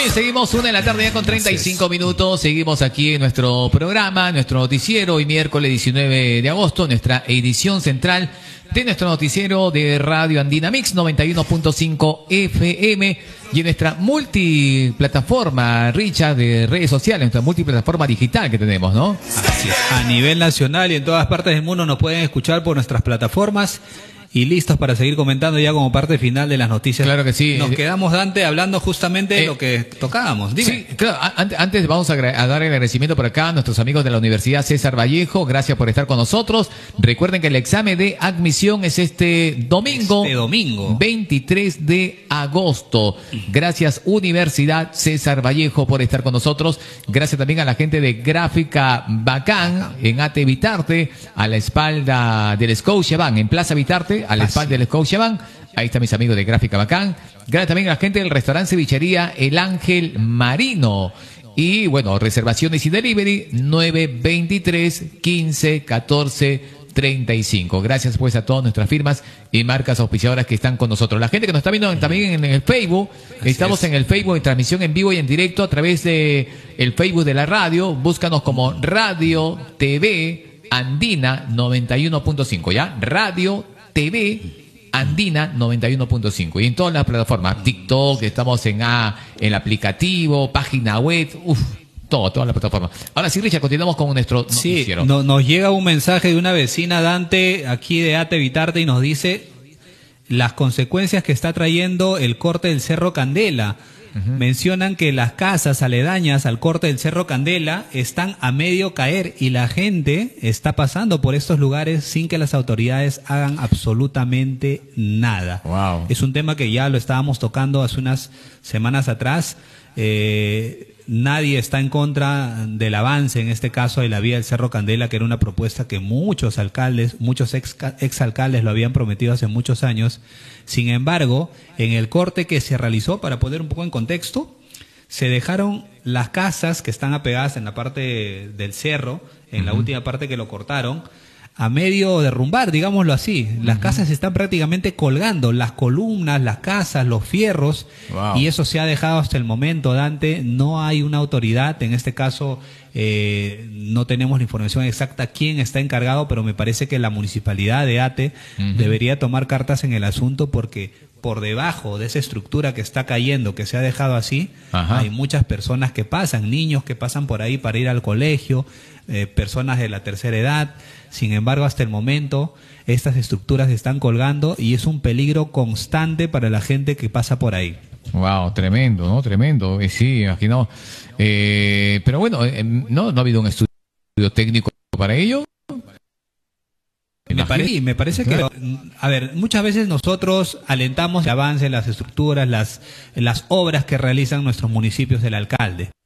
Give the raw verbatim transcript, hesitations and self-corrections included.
Muy bien, seguimos una de la tarde ya con treinta y cinco minutos. Seguimos aquí en nuestro programa, nuestro noticiero, hoy miércoles diecinueve de agosto, nuestra edición central de nuestro noticiero de Radio Andina Mix noventa y uno punto cinco F M y en nuestra multiplataforma, Richard, de redes sociales, nuestra multiplataforma digital que tenemos, ¿no? Así es. A nivel nacional y en todas partes del mundo nos pueden escuchar por nuestras plataformas. Y listos para seguir comentando ya como parte final de las noticias. Claro que sí. Nos quedamos, Dante, hablando justamente de eh, lo que tocábamos. Dime. Sí, claro. Antes, antes vamos a, a dar el agradecimiento por acá a nuestros amigos de la Universidad César Vallejo. Gracias por estar con nosotros. Recuerden que el examen de admisión es este domingo. Este domingo. veintitrés de agosto. Gracias, Universidad César Vallejo, por estar con nosotros. Gracias también a la gente de Gráfica Bacán en A T Vitarte, a la espalda del Scotiabank, en Plaza Vitarte, a la espalda del Scotiabank. Ahí están mis amigos de Gráfica Bacán. Gracias también a la gente del restaurante cevichería El Ángel Marino. Y bueno, reservaciones y delivery nueve veintitrés, quince, catorce, treinta y cinco. Gracias pues a todas nuestras firmas y marcas auspiciadoras que están con nosotros. La gente que nos está viendo también en el Facebook. Así estamos es. En el Facebook en transmisión en vivo y en directo a través de el Facebook de la radio. Búscanos como Radio T V Andina noventa y uno punto cinco, ¿ya? Radio T V Andina noventa y uno punto cinco. Y en todas las plataformas, TikTok, estamos en A, en el aplicativo, página web, uff, todo, todas las plataformas. Ahora sí, Richard, continuamos con nuestro noticiero. Sí, no, nos llega un mensaje de una vecina, Dante, aquí de A T Vitarte, y nos dice las consecuencias que está trayendo el corte del Cerro Candela. Uh-huh. Mencionan que las casas aledañas al corte del Cerro Candela están a medio caer y la gente está pasando por estos lugares sin que las autoridades hagan absolutamente nada. Wow. Es un tema que ya lo estábamos tocando hace unas semanas atrás. Eh, nadie está en contra del avance, en este caso de la vía del Cerro Candela, que era una propuesta que muchos alcaldes, muchos ex, ex alcaldes lo habían prometido hace muchos años. Sin embargo, en el corte que se realizó, para poner un poco en contexto, se dejaron las casas que están apegadas en la parte del cerro, en uh-huh. la última parte que lo cortaron, a medio derrumbar, digámoslo así. Las uh-huh. casas están prácticamente colgando, las columnas, las casas, los fierros, wow. y eso se ha dejado hasta el momento, Dante. No hay una autoridad, en este caso eh, no tenemos la información exacta quién está encargado, pero me parece que la municipalidad de Ate uh-huh. debería tomar cartas en el asunto, porque por debajo de esa estructura que está cayendo, que se ha dejado así, Ajá. hay muchas personas que pasan, niños que pasan por ahí para ir al colegio, eh, personas de la tercera edad. Sin embargo, hasta el momento, estas estructuras están colgando y es un peligro constante para la gente que pasa por ahí. Wow, tremendo, ¿no? Tremendo. Eh, sí, imagino. Eh, pero bueno, eh, no, no ha habido un estudio técnico para ello. Me, pare, me parece que, a ver, muchas veces nosotros alentamos el avance, las estructuras, las, las obras que realizan nuestros municipios del alcalde.